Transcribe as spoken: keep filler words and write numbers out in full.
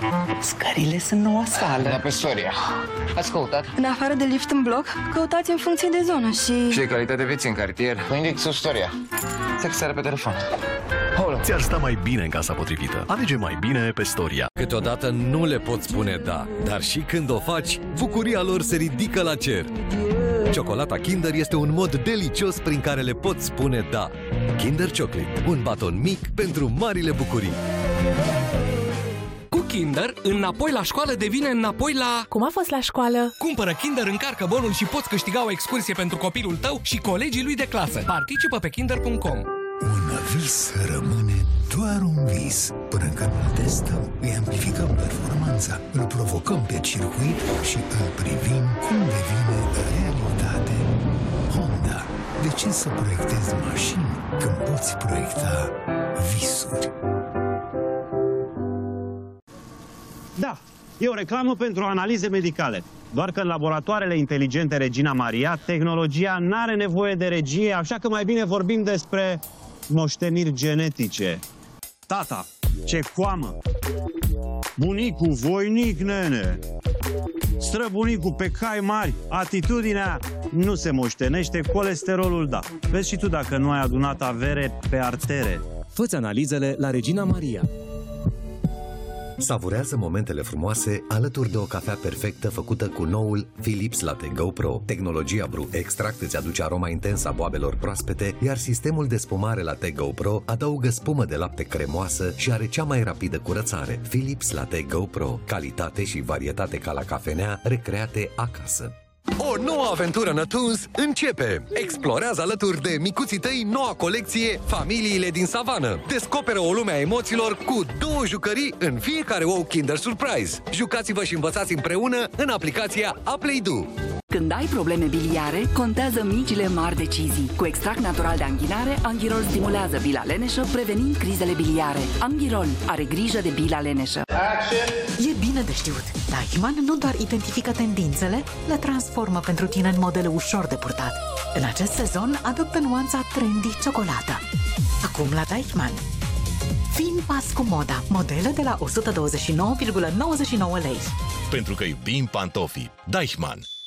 Scările sunt noua sală. Da, pe Soria. Ați căutat? În afară de lift în bloc, căutați în funcție de zonă și... Și de calitate vieții în cartier. Cu indexul Soria. Sexare pe telefon. Ți-ar sta mai bine în casa potrivită. Alege mai bine pe Storia. Câteodată nu le poți spune da, dar și când o faci, bucuria lor se ridică la cer. Ciocolata Kinder este un mod delicios prin care le poți spune da. Kinder Chocolate, un baton mic pentru marile bucurii. Cu Kinder, înapoi la școală devine înapoi la... Cum a fost la școală? Cumpără Kinder, încarcă bonul și poți câștiga o excursie pentru copilul tău și colegii lui de clasă. Participă pe kinder punct com. Un vis rămâne doar un vis. Până când îl testăm, îi amplificăm performanța, îl provocăm pe circuit și îl privim cum devine realitate. Honda. De ce să proiectezi mașini când poți proiecta visuri? Da, e o reclamă pentru analize medicale. Doar că în laboratoarele inteligente Regina Maria, tehnologia n-are nevoie de regie, așa că mai bine vorbim despre moșteniri genetice. Tata, ce coamă! Bunicul, voinic, nene! Străbunicul pe cai mari, atitudinea nu se moștenește, colesterolul da. Vezi și tu dacă nu ai adunat avere pe artere. Fă-ți analizele la Regina Maria. Savurează momentele frumoase alături de o cafea perfectă făcută cu noul Philips Latte GoPro. Tehnologia Brew Extract îți aduce aroma intensă a boabelor proaspete, iar sistemul de spumare Latte GoPro adaugă spumă de lapte cremoasă și are cea mai rapidă curățare. Philips Latte GoPro. Calitate și varietate ca la cafenea, recreate acasă. O nouă aventură Nătuns începe! Explorează alături de micuții tăi noua colecție Familiile din Savană. Descoperă o lume a emoțiilor cu două jucării în fiecare ou Kinder Surprise. Jucați-vă și învățați împreună în aplicația Apleidu. Când ai probleme biliare, contează micile mari decizii. Cu extract natural de anghinare, Anghirol stimulează bila leneșă, prevenind crizele biliare. Anghirol are grijă de bila leneșă. E bine de știut. Deichmann nu doar identifică tendințele, le transformă pentru tine în modele ușor de purtat. În acest sezon, adoptă nuanța trendy ciocolată. Acum la Deichmann. Fii în pas cu moda. Modele de la o sută douăzeci și nouă virgulă nouăzeci și nouă lei. Pentru că iubim pantofii. Deichmann.